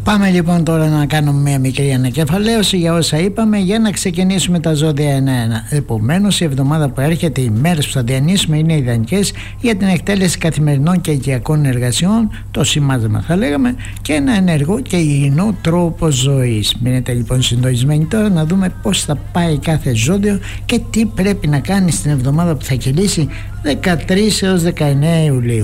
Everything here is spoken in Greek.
Πάμε λοιπόν τώρα να κάνουμε μια μικρή ανακεφαλαίωση για όσα είπαμε, για να ξεκινήσουμε τα ζώδια ένα-ένα. Επομένως, η εβδομάδα που έρχεται, οι μέρες που θα διανύσουμε είναι ιδανικές για την εκτέλεση καθημερινών και οικιακών εργασιών, το σημάδεμα θα λέγαμε, και ένα ενεργό και υγιεινό τρόπο ζωής. Μείνετε λοιπόν συντονισμένοι τώρα να δούμε πώς θα πάει κάθε ζώδιο και τι πρέπει να κάνει στην εβδομάδα που θα κυλήσει 13 έως 19 Ιουλίου.